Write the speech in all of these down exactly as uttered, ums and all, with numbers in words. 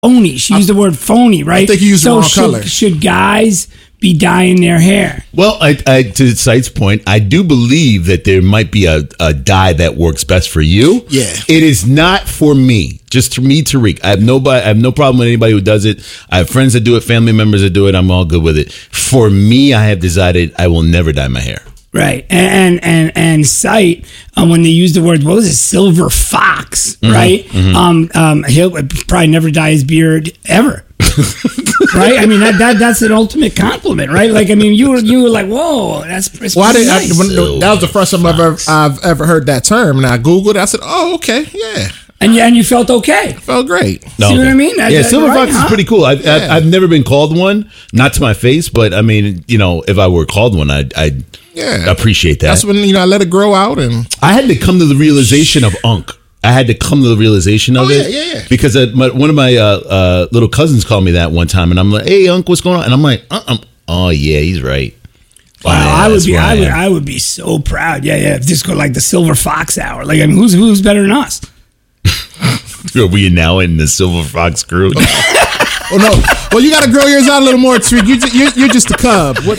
phony. She used the word phony, right? I think you used the so wrong should, color. Should guys be dyeing their hair? Well, I, I, to Sight's point, I do believe that there might be a, a dye that works best for you. Yeah. It is not for me. Just for me, Tariq. I have no, I have no problem with anybody who does it. I have friends that do it, family members that do it. I'm all good with it. For me, I have decided I will never dye my hair. Right, and and and Sight, um, when they use the word, what was it, silver fox, Mm-hmm, right? mm-hmm. Um, um, he'll probably never dye his beard ever, right? I mean, that, that that's an ultimate compliment, right? Like, I mean, you were you were like, whoa, that's, that's Well, I pretty didn't, nice. I, when, that was the first time I've ever, I've ever heard that term, and I Googled it. I said, oh, okay, yeah. and you, and you felt okay. Felt great. No, See what okay. I mean? That- yeah, that- silver right, fox huh? is pretty cool. I've, Yeah. I've, I've never been called one, not to my face, but I mean, you know, if I were called one, I'd, I'd Yeah. appreciate that. That's when, you know, I let it grow out. And I had to come to the realization of unk. I had to come to the realization of Oh, it. yeah, yeah, yeah. Because uh, my, one of my uh, uh, little cousins called me that one time, and I'm like, "Hey, unk, what's going on?" And I'm like, uh-uh. "Oh yeah, he's right." Wow, Yeah, I would that's be, where I would, am. I would be so proud. Yeah, yeah. If this go like the Silver Fox Hour, like, I mean, who's who's better than us? Are we now in the silver fox crew? oh no, well, you got to grow yours out a little more, Tariq. You, ju- you're, you're just a cub. What?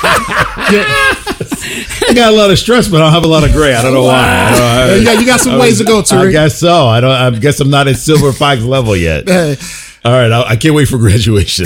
I got a lot of stress, but I don't have a lot of gray. I don't know why. I don't, I, Yeah, you got some ways to go, I Tariq. guess so. I don't. I guess I'm not at silver fox level yet. Hey. All right, I, I can't wait for graduation.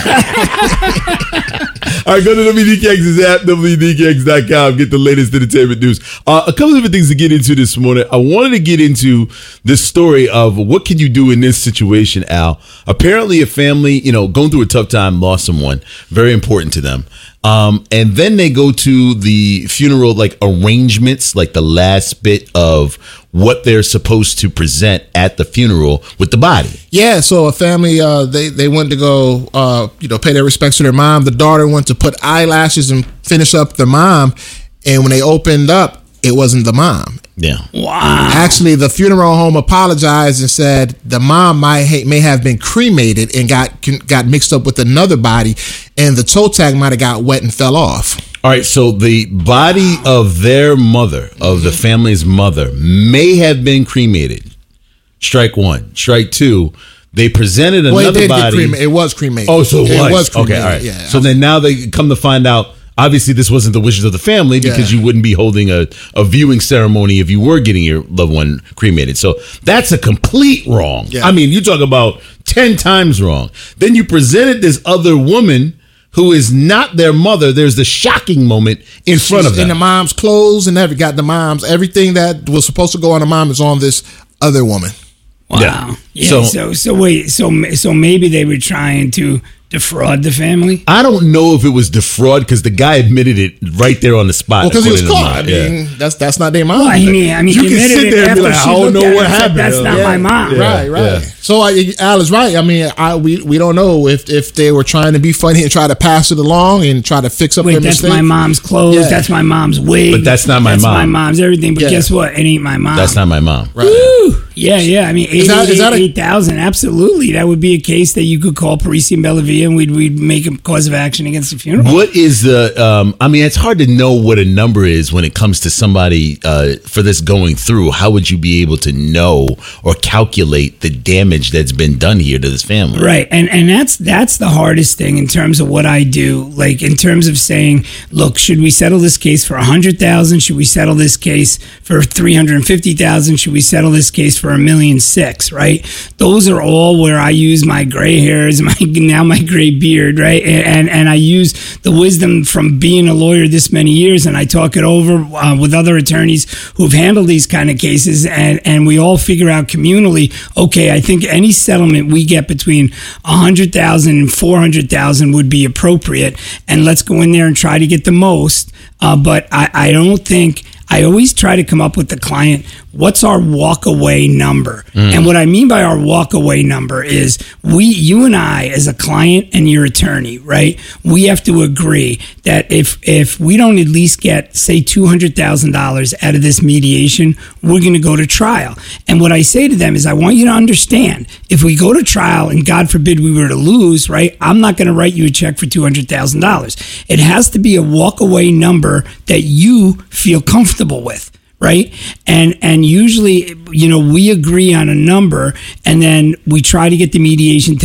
All right, go to W D K X's app, W D K X dot com, get the latest entertainment news. Uh, a couple of different things to get into this morning. I wanted to get into this story of what can you do in this situation, Al. Apparently a family, you know, going through a tough time, lost someone, very important to them. Um, and then they go to the funeral, like arrangements, like the last bit of what they're supposed to present at the funeral with the body. Yeah, so a family, uh, they they went to go, uh, you know, pay their respects to their mom. The daughter went to put eyelashes and finish up the mom, and when they opened up, it wasn't the mom. Yeah. Wow. Actually, the funeral home apologized and said the mom might ha- may have been cremated and got got mixed up with another body, and the toe tag might have got wet and fell off. All right, so the body of their mother, of the family's mother, may have been cremated. Strike one. Strike two, they presented Well, it another did get body. cremated. It was cremated. Oh, so it, was. cremated. Okay, all right. Yeah. So then now they come to find out, obviously this wasn't the wishes of the family because Yeah. you wouldn't be holding a, a viewing ceremony if you were getting your loved one cremated. So that's a complete wrong. Yeah. I mean, you talk about ten times wrong. Then you presented this other woman who is not their mother. There's the shocking moment in front of She's in them. the mom's clothes and every got the mom's everything that was supposed to go on the mom is on this other woman. Wow. Yeah. Yeah. So- So, so wait. So so maybe they were trying to defraud the family. I don't know if it was defraud because the guy admitted it right there on the spot. Well, because he was according to caught. I the mom. mean, that's that's not their mom. Well, I mean, I mean, You he can admitted sit it there and be after like, she I don't looked know at it what and said, happened. That's not Yeah. my mom. Yeah. Right, right. Yeah. So I, Al is right. I mean, I we we don't know if if they were trying to be funny and try to pass it along and try to fix up Wait, their that's mistake. my mom's clothes. Yeah. That's my mom's wig. But that's not my that's mom. my mom's everything. But Yeah. guess what? It ain't my mom. That's not my mom. Right. Woo! Yeah, yeah. I mean, Is that- is that a- eight thousand. Absolutely. That would be a case that you could call Parisi and Bellavia and we'd, we'd make a cause of action against the funeral. What is the, um, I mean, it's hard to know what a number is when it comes to somebody uh, for this going through. How would you be able to know or calculate the damage that's been done here to this family? Right. And and that's that's the hardest thing in terms of what I do. Like in terms of saying, look, should we settle this case for a hundred thousand? Should we settle this case for three hundred and fifty thousand? Should we settle this case for a million six? Right. Those are all where I use my gray hairs, my now my gray beard, right? And and, and I use the wisdom from being a lawyer this many years, and I talk it over uh, with other attorneys who've handled these kind of cases, and and we all figure out communally, okay, I think any settlement we get between a hundred thousand and four hundred thousand would be appropriate, and let's go in there and try to get the most. Uh, but I, I don't think. I always try to come up with the client, what's our walk away number? Mm. And what I mean by our walk away number is we, you and I, as a client and your attorney, right? We have to agree that if, if we don't at least get, say, two hundred thousand dollars out of this mediation, we're going to go to trial. And what I say to them is, I want you to understand, if we go to trial and God forbid we were to lose, right? I'm not going to write you a check for two hundred thousand dollars. It has to be a walk away number that you feel comfortable with, right? And and usually, you know, we agree on a number and then we try to get the mediation